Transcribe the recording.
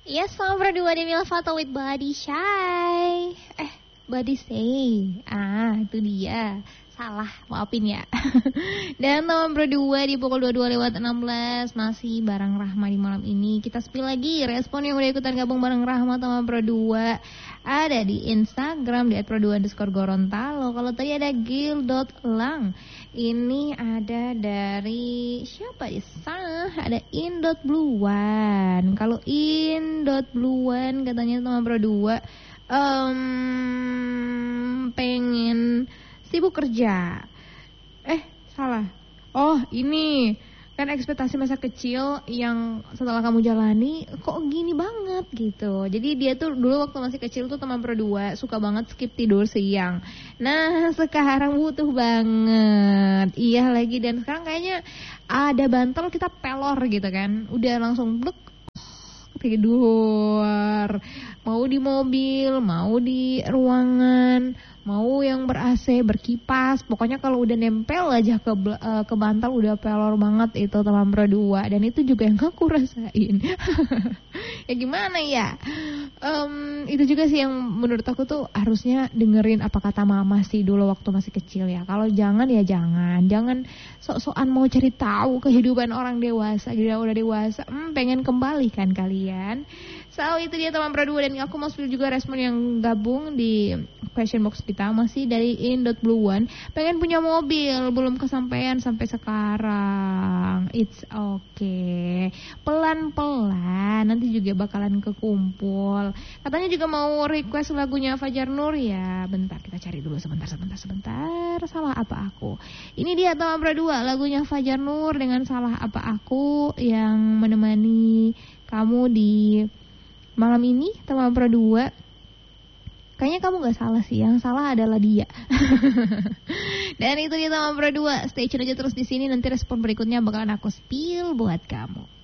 Yes, selamat berdua di Milvato with Body Shy. Body Say. Itu dia. Salah, maafin ya. Dan teman berdua di pukul 22:16 masih bareng Rahma di malam ini. Kita spill lagi respon yang udah ikutan gabung bareng Rahma teman berdua. Ada di Instagram di @pro2_gorontalo. Kalau tadi ada gil.lang. Ini ada dari siapa ya? Ada in.bluan. Kalau in.bluan katanya teman berdua pengen sibuk kerja. Salah. Oh, ini kan ekspektasi masa kecil yang setelah kamu jalani kok gini banget gitu. Jadi dia tuh dulu waktu masih kecil tuh teman berdua suka banget skip tidur siang. Nah, sekarang butuh banget. Iya lagi, dan sekarang kayaknya ada bantal kita pelor gitu kan. Udah langsung blek tidur. Mau di mobil, mau di ruangan, mau yang ber-AC, berkipas. Pokoknya kalau udah nempel aja ke bantal udah pelor banget itu teman berdua. Dan itu juga yang aku rasain. Ya gimana ya? Itu juga sih yang menurut aku tuh harusnya dengerin apa kata mama sih dulu waktu masih kecil ya. Kalau jangan ya jangan sok-sokan mau cari tahu kehidupan orang dewasa. Jadi udah dewasa, pengen kembali kan kalian. So itu dia teman berdua, dan aku mau spill juga respon yang gabung di question box kita masih dari in.bluan. Pengen punya mobil, belum kesampaian sampai sekarang. It's okay, pelan-pelan nanti juga bakalan kekumpul. Katanya juga mau request lagunya Fajar Nur ya. Bentar kita cari dulu sebentar. Salah apa aku? Ini dia teman berdua, lagunya Fajar Nur dengan Salah Apa Aku yang menemani kamu di malam ini teman berdua. Kayaknya kamu gak salah sih, yang salah adalah dia. Dan itu dia teman berdua. Stay tune aja terus di sini, nanti respon berikutnya bakalan aku spill buat kamu.